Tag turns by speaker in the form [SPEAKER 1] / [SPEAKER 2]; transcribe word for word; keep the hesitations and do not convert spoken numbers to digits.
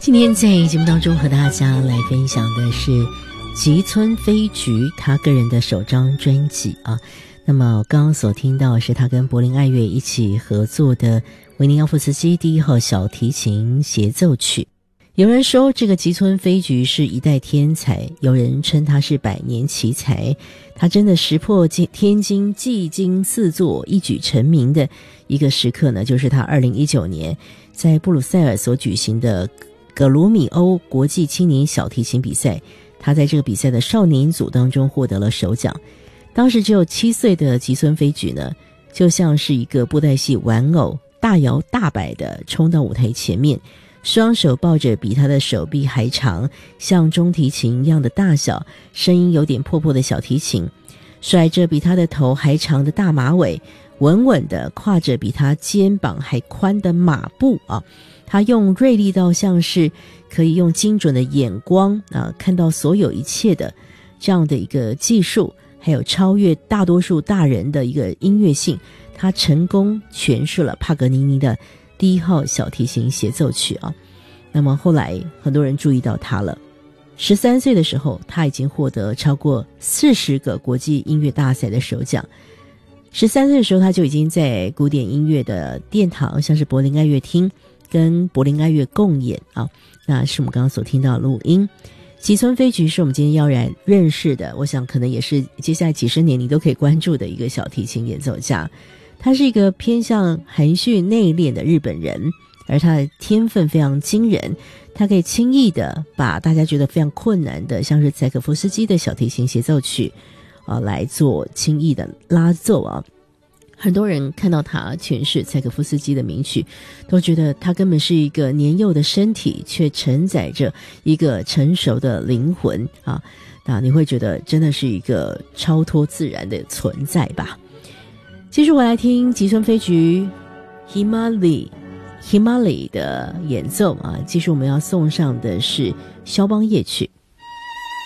[SPEAKER 1] 今天在节目当中和大家来分享的是吉村飞菊他个人的首张专辑啊。那么刚刚所听到是他跟柏林爱乐一起合作的维尼奥夫斯基第一号小提琴协奏曲。有人说这个吉村飞菊是一代天才，有人称他是百年奇才，他真的石破天惊，技惊四座，一举成名的一个时刻呢，就是他二零一九年在布鲁塞尔所举行的格鲁米欧国际青年小提琴比赛，他在这个比赛的少年组当中获得了首奖。当时只有七岁的吉村飞菊呢，就像是一个布袋戏玩偶，大摇大摆地冲到舞台前面，双手抱着比他的手臂还长，像中提琴一样的大小，声音有点破破的小提琴，甩着比他的头还长的大马尾，稳稳地跨着比他肩膀还宽的马步啊。他用锐利到像是可以用精准的眼光啊看到所有一切的这样的一个技术，还有超越大多数大人的一个音乐性，他成功诠释了帕格尼尼的第一号小提琴协奏曲啊。那么后来很多人注意到他了，十三岁的时候他已经获得超过四十个国际音乐大赛的首奖。十三岁的时候他就已经在古典音乐的殿堂，像是柏林爱乐厅跟柏林爱乐共演啊，那是我们刚刚所听到的录音。吉村飞菊是我们今天要然认识的，我想可能也是接下来几十年你都可以关注的一个小提琴演奏家。他是一个偏向含蓄内敛的日本人，而他的天分非常惊人，他可以轻易的把大家觉得非常困难的像是柴可夫斯基的小提琴协奏曲啊来做轻易的拉奏啊。很多人看到他诠释柴可夫斯基的名曲，都觉得他根本是一个年幼的身体，却承载着一个成熟的灵魂啊！那你会觉得真的是一个超脱自然的存在吧？继续回来听吉村飞菊 Himali Himali 的演奏啊，继续我们要送上的是肖邦夜曲。